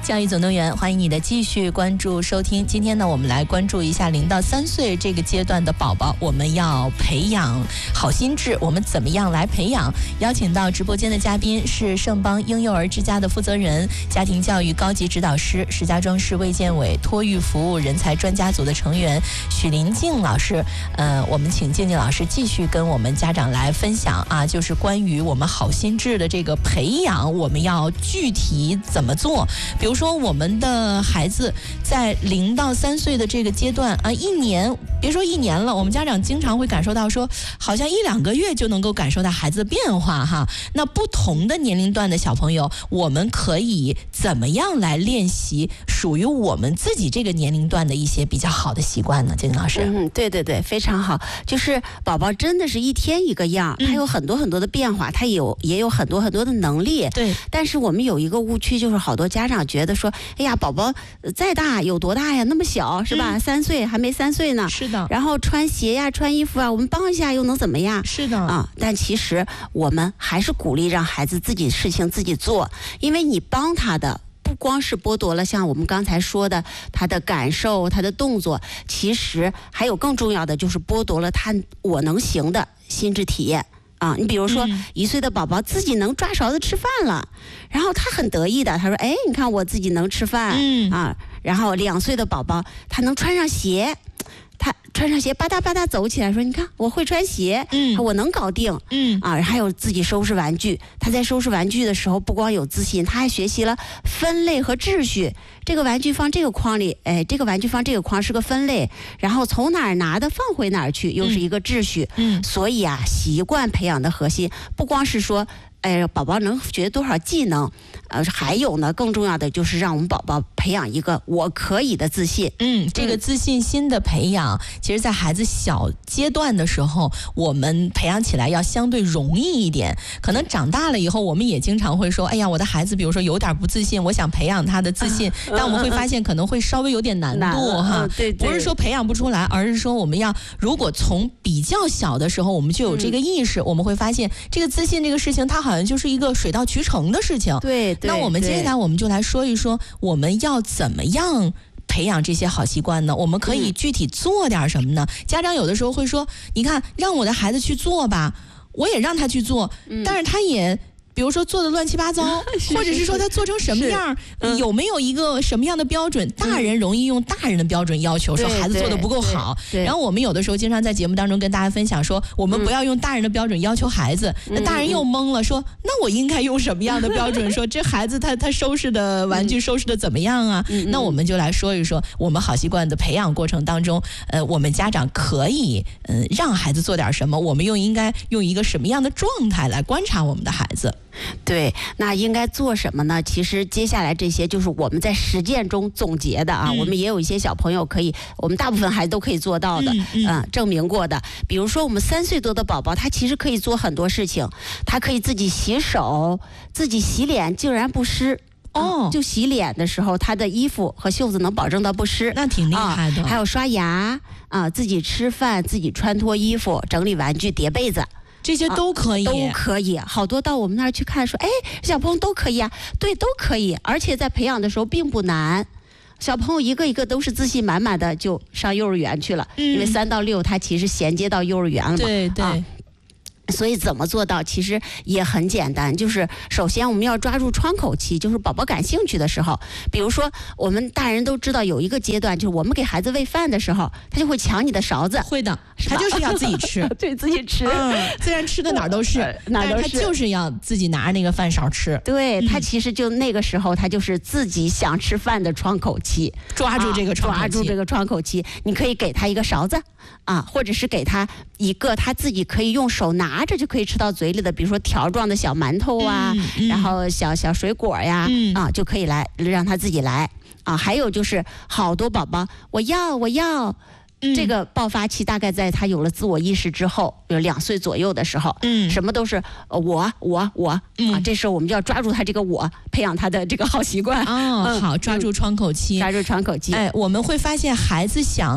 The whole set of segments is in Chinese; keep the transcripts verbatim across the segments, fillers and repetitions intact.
教育总动员，欢迎你的继续关注收听。今天呢，我们来关注一下零到三岁这个阶段的宝宝，我们要培养好心智，我们怎么样来培养？邀请到直播间的嘉宾是盛邦婴幼儿之家的负责人、家庭教育高级指导师、石家庄市卫健委托育服务人才专家组的成员许林静老师。呃，我们请静静老师继续跟我们家长来分享啊，就是关于我们好心智的这个培养，我们要具体怎么做？比如说我们的孩子在零到三岁的这个阶段啊，一年别说一年了，我们家长经常会感受到说，好像一两个月就能够感受到孩子的变化哈。那不同的年龄段的小朋友，我们可以怎么样来练习属于我们自己这个年龄段的一些比较好的习惯呢？静静老师， 嗯，对对对，非常好。就是宝宝真的是一天一个样，他有很多很多的变化，他有也有很多很多的能力。 对， 但是我们有一个误区，就是好多家长觉得说，哎呀，宝宝再大有多大呀？那么小是吧？嗯、三岁还没三岁呢。 是的。 然后穿鞋呀、穿衣服啊，我们帮一下又能怎么样？ 是的啊。但其实我们还是鼓励让孩子自己事情自己做，因为你帮他的。不光是剥夺了像我们刚才说的他的感受、他的动作，其实还有更重要的，就是剥夺了他我能行的心智体验啊。你比如说，嗯、一岁的宝宝自己能抓勺子吃饭了，然后他很得意的，他说：“哎，你看我自己能吃饭。嗯”啊，然后两岁的宝宝他能穿上鞋。他穿上鞋吧嗒吧嗒走起来，说：“你看我会穿鞋，嗯，我能搞定，嗯啊。”还有自己收拾玩具，他在收拾玩具的时候，不光有自信，他还学习了分类和秩序。这个玩具放这个筐里，哎，这个玩具放这个筐是个分类，然后从哪儿拿的放回哪儿去，又是一个秩序。嗯，所以啊，习惯培养的核心不光是说。哎，宝宝能学多少技能？呃，还有呢，更重要的就是让我们宝宝培养一个我可以的自信。 嗯，这个自信心的培养，其实在孩子小阶段的时候，我们培养起来要相对容易一点。可能长大了以后，我们也经常会说，哎呀，我的孩子比如说有点不自信，我想培养他的自信，但我们会发现可能会稍微有点难度哈。 对对， 不是说培养不出来，而是说我们要如果从比较小的时候我们就有这个意识，我们会发现这个自信这个事情，它好像就是一个水到渠成的事情。 对对。 那我们接下来我们就来说一说，我们要怎么样培养这些好习惯呢？我们可以具体做点什么呢？嗯、家长有的时候会说，你看让我的孩子去做吧，我也让他去做，嗯、但是他也。比如说做的乱七八糟，或者是说他做成什么样，嗯、有没有一个什么样的标准？大人容易用大人的标准要求，说孩子做的不够好。然后我们有的时候经常在节目当中跟大家分享说，我们不要用大人的标准要求孩子。嗯、那大人又懵了，说那我应该用什么样的标准？说这孩子他他收拾的玩具收拾的怎么样啊？嗯、那我们就来说一说，我们好习惯的培养过程当中，呃，我们家长可以嗯、呃、让孩子做点什么？我们又应该用一个什么样的状态来观察我们的孩子？ 对，那应该做什么呢？其实接下来这些就是我们在实践中总结的啊，嗯、我们也有一些小朋友可以，我们大部分孩子都可以做到的，嗯，嗯呃、证明过的。比如说我们三岁多的宝宝，他其实可以做很多事情，他可以自己洗手，自己洗脸，竟然不湿。哦，就洗脸的时候，他的衣服和袖子能保证到不湿， 那挺厉害的。 啊、还有刷牙啊，自己吃饭，自己穿脱衣服，整理玩具，叠被子。 这些都可以、 啊，都可以。好多到我们那儿去看，说，哎，小朋友都可以啊，对，都可以。而且在培养的时候并不难，小朋友一个一个都是自信满满的就上幼儿园去了，嗯、因为三到六他其实衔接到幼儿园了嘛。 对对。啊所以怎么做到其实也很简单，就是首先我们要抓住窗口期，就是宝宝感兴趣的时候。比如说我们大人都知道有一个阶段，就是我们给孩子喂饭的时候，他就会抢你的勺子。 会的，他就是要自己吃。 对，自己吃。 嗯，虽然吃的哪儿都是，哪儿都是，但是他就是要自己拿着那个饭勺吃。 对，他其实就那个时候他就是自己想吃饭的窗口期， 抓住这个窗口期， 啊、抓住这个窗口期，你可以给他一个勺子啊，或者是给他一个他自己可以用手拿着就可以吃到嘴里的，比如说条状的小馒头啊，嗯嗯、然后小小水果呀，嗯、啊，就可以来让他自己来啊。还有就是好多宝宝，我要我要，嗯、这个爆发期大概在他有了自我意识之后，有两岁左右的时候，嗯，什么都是呃我我我、嗯、啊，这时候我们就要抓住他这个我，培养他的这个好习惯。 哦，嗯、好，抓住窗口期， 抓住窗口期。 哎，我们会发现孩子想。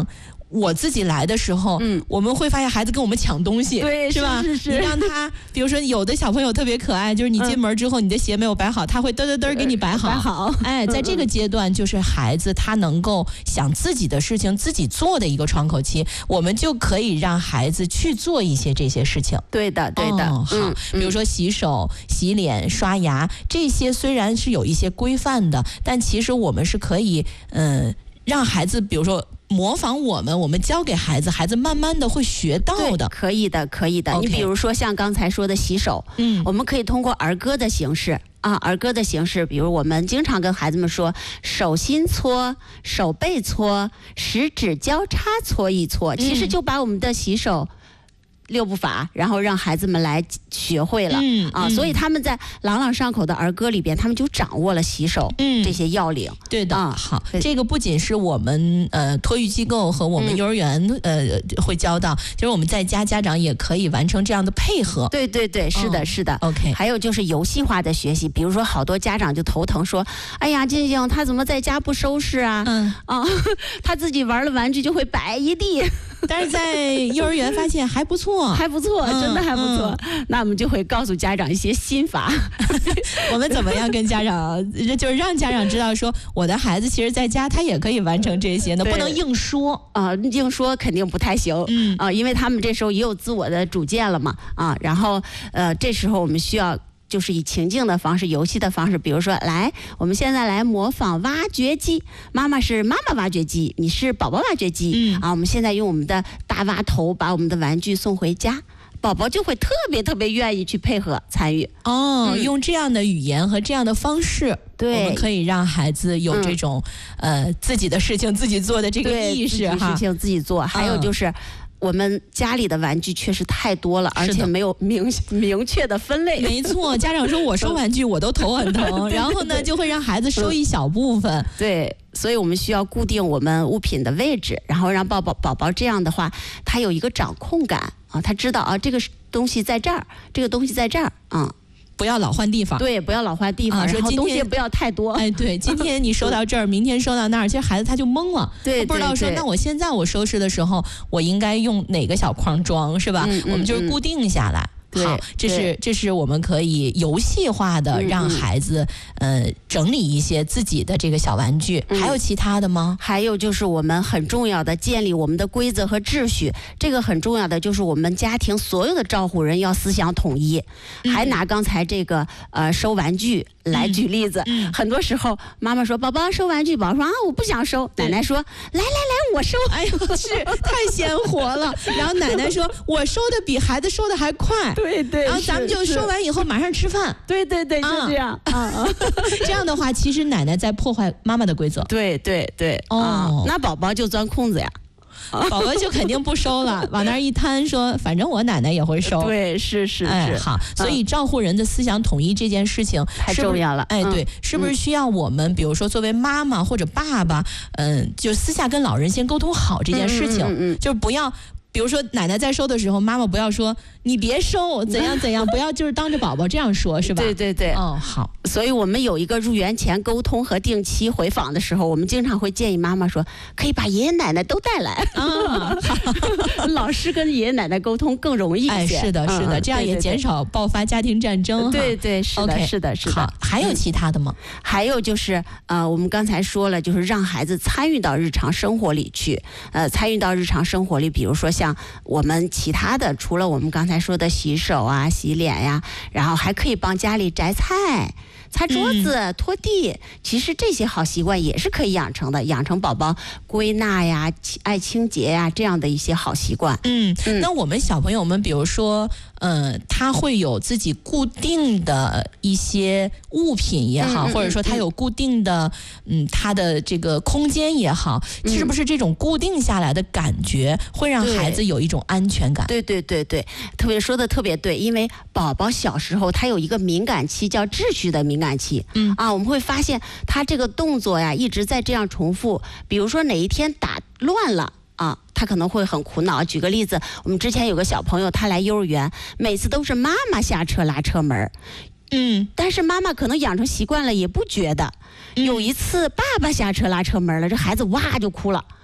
我自己来的时候，嗯，我们会发现孩子跟我们抢东西， 对， 是吧？ 是是是。 你让他，比如说有的小朋友特别可爱，就是你进门之后，你的鞋没有摆好，他会嘚嘚嘚给你摆好。 摆好。 哎，在这个阶段，就是孩子他能够想自己的事情自己做的一个窗口期，我们就可以让孩子去做一些这些事情。 对的，对的。 哦、好、嗯，比如说洗手、洗脸、刷牙，这些虽然是有一些规范的，但其实我们是可以，嗯、呃，让孩子，比如说。模仿我们，我们教给孩子，孩子慢慢的会学到的。 可以的，可以的。 Okay. 你比如说像刚才说的洗手，嗯，我们可以通过儿歌的形式啊，儿歌的形式，比如我们经常跟孩子们说，手心搓，手背搓，十指交叉搓一搓，其实就把我们的洗手。六步法，然后让孩子们来学会了、嗯、啊、嗯，所以他们在朗朗上口的儿歌里边，他们就掌握了洗手、嗯、这些要领。 对的，啊、好，这个不仅是我们呃托育机构和我们幼儿园、嗯、呃会教到，就是我们在家家长也可以完成这样的配合。 对对对，是的，是的。 哦、OK， 还有就是游戏化的学习，比如说好多家长就头疼说，哎呀，静静他怎么在家不收拾啊？嗯啊，他自己玩的玩具就会摆一地。 但是在幼儿园发现还不错， 还不错，真的还不错、嗯。那我们就会告诉家长一些心法。 我们怎么样跟家长，就是让家长知道说，我的孩子其实在家他也可以完成这些呢，不能硬说啊、呃，硬说肯定不太行。嗯啊、呃，因为他们这时候也有自我的主见了嘛啊。然后呃，这时候我们需要。就是以情境的方式、游戏的方式，比如说，来，我们现在来模仿挖掘机。妈妈是妈妈挖掘机，你是宝宝挖掘机。嗯啊，我们现在用我们的大挖头把我们的玩具送回家，宝宝就会特别特别愿意去配合参与。 哦、嗯，用这样的语言和这样的方式，对，我们可以让孩子有这种、嗯、呃自己的事情自己做的这个意识哈， 事情自己做。还有就是。嗯我们家里的玩具确实太多了，而且没有明明确的分类。 没错，家长说我收玩具我都头很疼，然后呢就会让孩子收一小部分。 嗯、对，所以我们需要固定我们物品的位置，然后让宝宝宝宝这样的话，他有一个掌控感啊，他知道啊这个东西在这儿，这个东西在这儿啊。 不要老换地方， 对，不要老换地方，啊、然后东西也不要太多。 哎，对，今天你收到这儿，明天收到那儿，其实孩子他就懵了， 对， 不知道说，那我现在我收拾的时候，我应该用哪个小框装，是吧？嗯嗯嗯我们就是固定下来。好，这是这是我们可以游戏化的让孩子嗯嗯呃整理一些自己的这个小玩具、嗯。还有其他的吗？ 还有就是我们很重要的建立我们的规则和秩序，这个很重要的就是我们家庭所有的照护人要思想统一。嗯、还拿刚才这个呃收玩具来举例子，嗯嗯、很多时候妈妈说宝宝收玩具，宝宝说啊我不想收，奶奶说来来来我收， 哎呦是太鲜活了。然后奶奶说我收的比孩子收的还快。 对对， 然后咱们就收完以后马上吃饭。 对对对，就这样。啊啊， 这样的话，其实奶奶在破坏妈妈的规则。 对对对，哦，啊、那宝宝就钻空子呀。 宝宝就肯定不收了，往那儿一摊说，反正我奶奶也会收。 对，是是是。 哎，好，所以照护人的思想统一这件事情太重要了。 哎，对，是不是需要我们，比如说作为妈妈或者爸爸，嗯，就私下跟老人先沟通好这件事情，嗯嗯，就是不要。比如说奶奶在收的时候，妈妈不要说你别收怎样怎样，不要就是当着宝宝这样说，是吧？ 对对对。 哦，好。 所以我们有一个入园前沟通和定期回访的时候，我们经常会建议妈妈说，可以把爷爷奶奶都带来。啊，老师跟爷爷奶奶沟通更容易一些。 哎，是的，是的，嗯、这样也减少爆发家庭战争。 对对，是的， okay, 是的，是的。 好，还有其他的吗？ 嗯、还有就是呃，我们刚才说了，就是让孩子参与到日常生活里去，呃，参与到日常生活里，比如说像我们。其他的除了我们刚才说的洗手啊、洗脸呀、啊，然后还可以帮家里摘菜、擦桌子、嗯、拖地。其实这些好习惯也是可以养成的，养成宝宝归纳呀、爱清洁呀这样的一些好习惯。 嗯，嗯那我们小朋友们，比如说，呃，他会有自己固定的一些物品也好，嗯、或者说他有固定的，嗯，他的这个空间也好，嗯、是不是这种固定下来的感觉会让孩子有一种安全感？ 对对对对，特别说的特别对，因为宝宝小时候他有一个敏感期，叫秩序的敏感期。嗯啊，我们会发现他这个动作呀一直在这样重复，比如说哪一天打乱了。啊，他可能会很苦恼。举个例子，我们之前有个小朋友，他来幼儿园，每次都是妈妈下车拉车门，嗯，但是妈妈可能养成习惯了，也不觉得。有一次爸爸下车拉车门了，这孩子哇就哭了。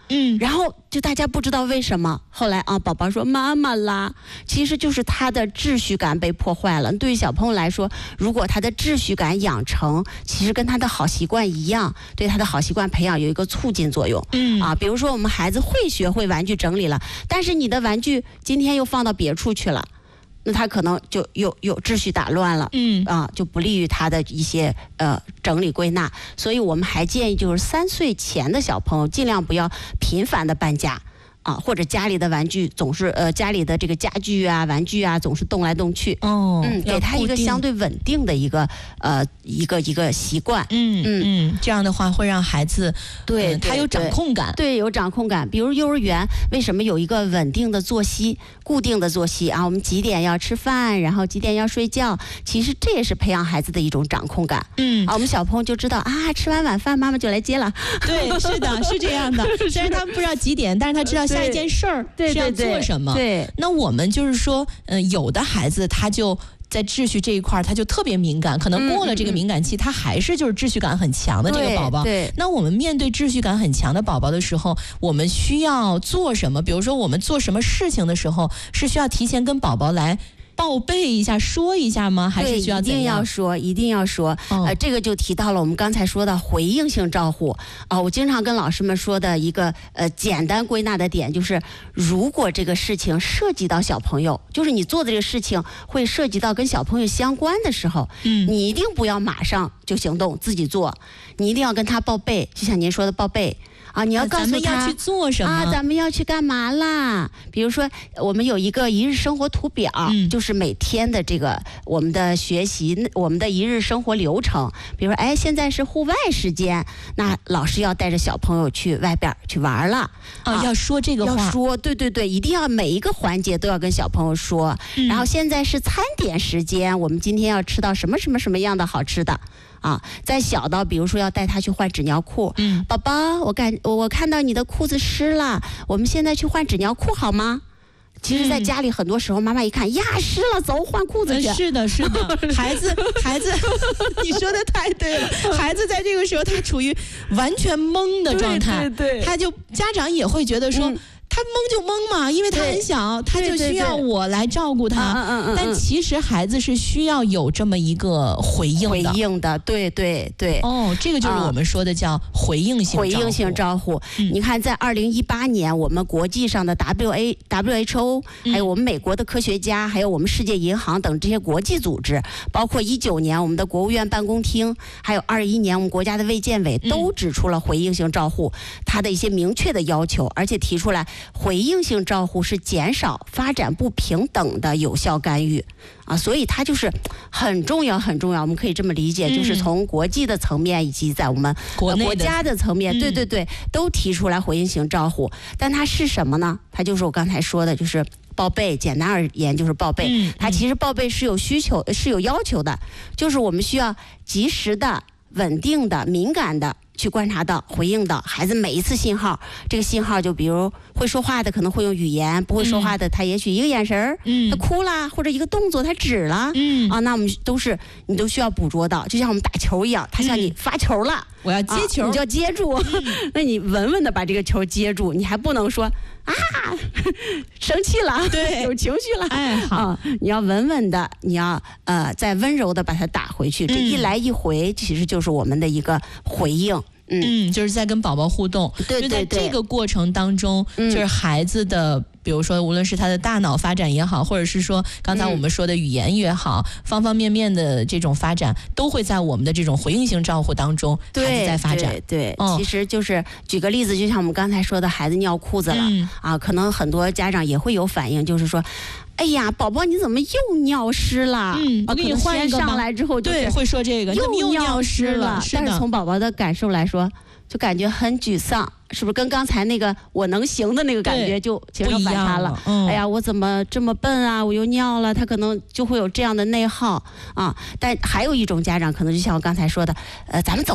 嗯，然后就大家不知道为什么，后来啊，宝宝说妈妈啦，其实就是他的秩序感被破坏了。对于小朋友来说，如果他的秩序感养成，其实跟他的好习惯一样，对他的好习惯培养有一个促进作用。嗯啊，比如说我们孩子会学会玩具整理了，但是你的玩具今天又放到别处去了。那他可能就有有秩序打乱了，嗯啊，就不利于他的一些呃整理归纳。所以我们还建议，就是三岁前的小朋友尽量不要频繁的搬家。啊，或者家里的玩具总是呃，家里的这个家具啊、玩具啊，总是动来动去。哦，嗯，给他一个相对稳定的一个呃一个一个习惯。 嗯嗯嗯，这样的话会让孩子对、 呃、他有掌控感。 对，有掌控感。比如幼儿园为什么有一个稳定的作息、固定的作息啊？我们几点要吃饭，然后几点要睡觉？其实这也是培养孩子的一种掌控感。嗯，啊，我们小朋友就知道啊，吃完晚饭妈妈就来接了。 对，是的，是这样的。虽然他们不知道几点，但是他知道下一件事儿是要做什么。 对，对对， 那我们就是说，嗯、呃，有的孩子他就在秩序这一块他就特别敏感，可能过了这个敏感期，嗯嗯嗯，他还是就是秩序感很强的这个宝宝。 对， 那我们面对秩序感很强的宝宝的时候，我们需要做什么？比如说我们做什么事情的时候，是需要提前跟宝宝来报备一下，说一下吗？还是需要怎样？ 一定要说，一定要说。哦、呃，这个就提到了我们刚才说的回应性照护啊、呃。我经常跟老师们说的一个呃简单归纳的点就是，如果这个事情涉及到小朋友，就是你做的这个事情会涉及到跟小朋友相关的时候，嗯，你一定不要马上就行动自己做，你一定要跟他报备，就像您说的报备。啊，你要告诉他、 啊、咱们要去做什么啊？咱们要去干嘛啦？比如说，我们有一个一日生活图表，嗯、就是每天的这个我们的学习，我们的一日生活流程。比如说，哎，现在是户外时间，那老师要带着小朋友去外边去玩了。 啊，啊要说这个话， 要说，对对对，一定要每一个环节都要跟小朋友说。嗯、然后现在是餐点时间，我们今天要吃到什么什么什么样的好吃的。啊，再小到比如说要带他去换纸尿裤，嗯，宝宝，我感我看到你的裤子湿了，我们现在去换纸尿裤好吗？其实，在家里很多时候，妈妈一看呀湿了，走换裤子去。 是的，是的，孩子，孩子，你说的太对了。孩子在这个时候，他处于完全懵的状态， 对对对， 他就家长也会觉得说。嗯他懵就懵嘛，因为他很小，他就需要我来照顾他。 对对对嗯嗯嗯、 但其实孩子是需要有这么一个回应的。 回应的，对对对。 哦，这个就是我们说的叫回应性照护。 回应性照护。嗯、你看，在二零一八年，我们国际上的 W A W H O，、嗯、还有我们美国的科学家，还有我们世界银行等这些国际组织，包括一九年我们的国务院办公厅，还有二一年我们国家的卫健委，都指出了回应性照护它的一些明确的要求，而且提出来。回应性照护是减少发展不平等的有效干预啊，所以它就是很重要很重要。我们可以这么理解，嗯、就是从国际的层面以及在我们国内的、 呃、国家的层面， 嗯、 对对对，都提出来回应性照护。但它是什么呢？它就是我刚才说的，就是报备。简单而言，就是报备。嗯、它其实报备是有需求、是有要求的，就是我们需要及时的、稳定的、敏感的。去观察到、回应到孩子每一次信号，这个信号就比如会说话的可能会用语言，不会说话的他也许一个眼神儿，嗯，他哭啦，或者一个动作他止了，嗯啊，那我们都是你都需要捕捉到，就像我们打球一样，他向你发球了，嗯、 我要接球， 啊、你就要接住，嗯、那你稳稳的把这个球接住，你还不能说啊生气了， 对， 有情绪了， 哎好、 啊，你要稳稳的，你要呃再温柔的把它打回去，这一来一回其实就是我们的一个回应。 嗯, 嗯，就是在跟宝宝互动， 对对对， 就在这个过程当中，嗯、就是孩子的，比如说无论是他的大脑发展也好，或者是说刚才我们说的语言也好，嗯、方方面面的这种发展，都会在我们的这种回应性照护当中，孩子在发展。 对对, 对、哦，其实就是举个例子，就像我们刚才说的，孩子尿裤子了、嗯、啊，可能很多家长也会有反应，就是说。哎呀，宝宝你怎么又尿湿了？ 嗯，我给你换一个上来之后就是对会说这个又尿湿了， 是但是从宝宝的感受来说，就感觉很沮丧，是不是跟刚才那个我能行的那个感觉就形成反差了？嗯、哎呀，我怎么这么笨啊？我又尿了，他可能就会有这样的内耗啊。但还有一种家长可能就像我刚才说的，呃，咱们走吧，去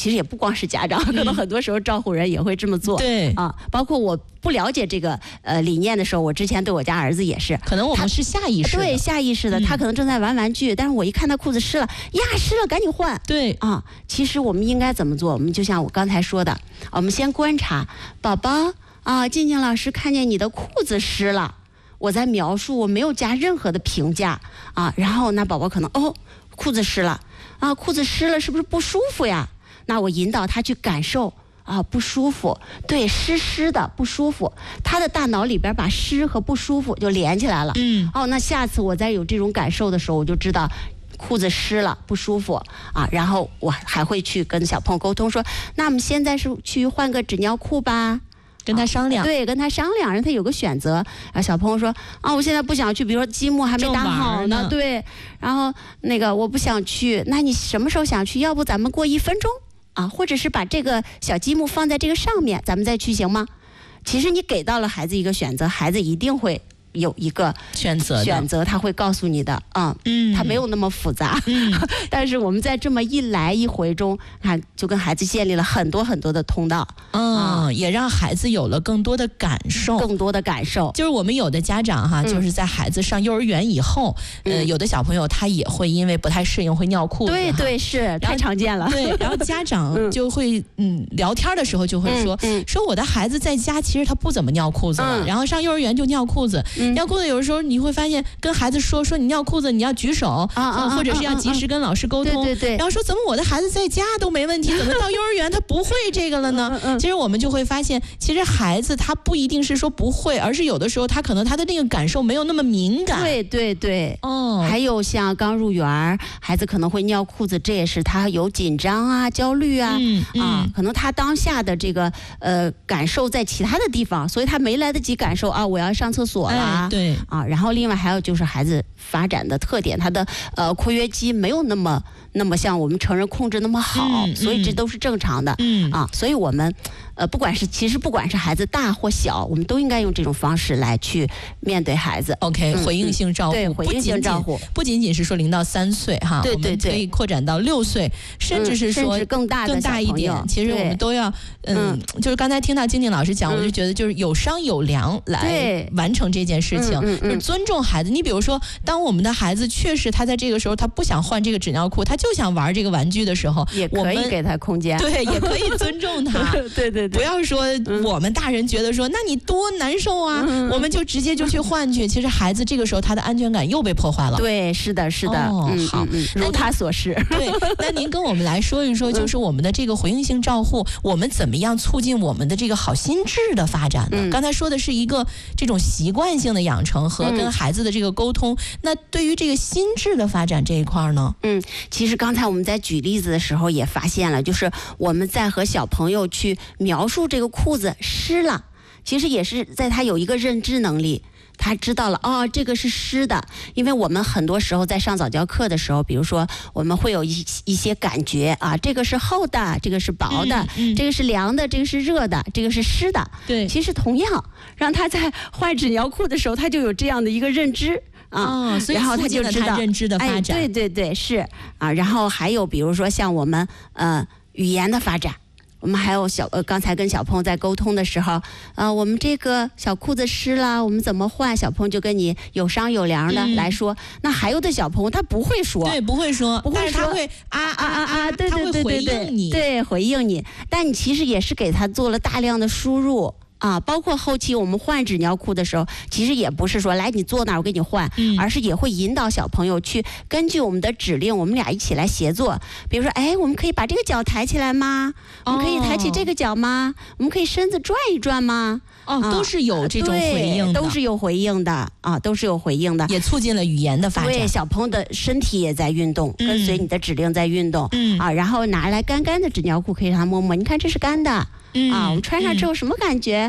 其实也不光是家长，可能很多时候照护人也会这么做。 对啊，包括我不了解这个呃理念的时候，我之前对我家儿子也是， 可能我们是下意识的， 对下意识的，他可能正在玩玩具，但是我一看他裤子湿了，呀湿了，赶紧换。 对啊，其实我们应该怎么做？我们就像我刚才说的，我们先观察宝宝啊，静静老师看见你的裤子湿了，我在描述，我没有加任何的评价啊，然后那宝宝可能哦裤子湿了啊，裤子湿了是不是不舒服呀？那我引导他去感受。啊，不舒服，对，湿湿的不舒服，他的大脑里边把湿和不舒服就连起来了。 嗯， 哦，那下次我再有这种感受的时候，我就知道裤子湿了不舒服啊，然后我还会去跟小朋友沟通说，那我们现在是去换个纸尿裤吧。 跟他商量、 啊，对，跟他商量，让他有个选择。啊，小朋友说啊，我现在不想去，比如说积木还没打好呢，对，然后那个我不想去，那你什么时候想去？要不咱们过一分钟啊，或者是把这个小积木放在这个上面，咱们再去行吗？其实你给到了孩子一个选择，孩子一定会有一个选择， 选择他会告诉你的啊，嗯，他没有那么复杂，嗯，但是我们在这么一来一回中，看就跟孩子建立了很多很多的通道， 嗯，啊、也让孩子有了更多的感受， 更多的感受。 就是我们有的家长哈，嗯、就是在孩子上幼儿园以后，嗯、呃，有的小朋友他也会因为不太适应会尿裤子， 对对是，太常见了。 对，然后家长就会嗯聊天的时候就会说、嗯嗯、说我的孩子在家其实他不怎么尿裤子了，嗯、然后上幼儿园就尿裤子。嗯尿裤子有的时候你会发现，跟孩子说说你尿裤子，你要举手啊、呃，或者是要及时跟老师沟通。 对对对。 然后说怎么我的孩子在家都没问题，怎么到幼儿园他不会这个了呢？嗯嗯、其实我们就会发现，其实孩子他不一定是说不会，而是有的时候他可能他的那个感受没有那么敏感。 对对对。 哦。 还有像刚入园，孩子可能会尿裤子，这也是他有紧张啊、焦虑啊、嗯嗯、啊，可能他当下的这个呃感受在其他的地方，所以他没来得及感受啊，我要上厕所了。 哎、对。 啊，然后另外还有就是孩子发展的特点，他的呃括约肌没有那么那么像我们成人控制那么好，嗯、所以这都是正常的。嗯啊，所以我们呃不管是其实不管是孩子大或小，我们都应该用这种方式来去面对孩子。 OK，、嗯、回应性照顾， 对，回应性照顾不仅仅是说零到三岁哈， 对对对， 我们可以扩展到六岁，甚至是说、 嗯、甚至更大的更大一点。其实我们都要嗯，就是刚才听到晶晶老师讲，嗯、我就觉得就是有商有量来完成这件事情。 嗯嗯、 就是尊重孩子，你比如说，当我们的孩子确实他在这个时候他不想换这个纸尿裤，他就想玩这个玩具的时候， 也可以给他空间， 对，也可以尊重他。 对对对， 不要说我们大人觉得说，嗯、那你多难受啊，嗯、我们就直接就去换去。其实孩子这个时候他的安全感又被破坏了。 对，是的，是的。 哦， 嗯、 好， 嗯、如他所示。 对，那您跟我们来说一说，就是我们的这个回应性照护，我们怎么样促进我们的这个好心智的发展呢？嗯、刚才说的是一个这种习惯性的养成和跟孩子的这个沟通，嗯、那对于这个心智的发展这一块呢？ 嗯，其实刚才我们在举例子的时候也发现了，就是我们在和小朋友去描述这个裤子湿了，其实也是在他有一个认知能力。他知道了哦，这个是湿的，因为我们很多时候在上早教课的时候，比如说我们会有一一些感觉啊，这个是厚的，这个是薄的，嗯嗯、这个是凉的，这个是热的，这个是湿的。 对， 其实同样让他在换纸尿裤的时候，他就有这样的一个认知啊， 哦、所以然后他就知道认知的发展。 哎、对对对，是啊，然后还有比如说像我们呃语言的发展。我们还有小呃，刚才跟小朋友在沟通的时候，呃，我们这个小裤子湿了，我们怎么换？小朋友就跟你有商有量的来说。嗯、那还有的小朋友他不会说， 对，不会说， 不会说， 他会啊啊啊啊， 对对对对对，对，回应你。但你其实也是给他做了大量的输入。啊，包括后期我们换纸尿裤的时候，其实也不是说来你坐那儿我给你换，嗯、而是也会引导小朋友去根据我们的指令，我们俩一起来协作。比如说，哎，我们可以把这个脚抬起来吗？哦、我们可以抬起这个脚吗？我们可以身子转一转吗？ 哦，啊、都是有这种回应的， 都是有回应的啊，都是有回应的， 也促进了语言的发展。 对，小朋友的身体也在运动，嗯、跟随你的指令在运动，嗯啊，然后拿来干干的纸尿裤可以让他摸摸，你看这是干的。嗯、啊，我们穿上之后什么感觉？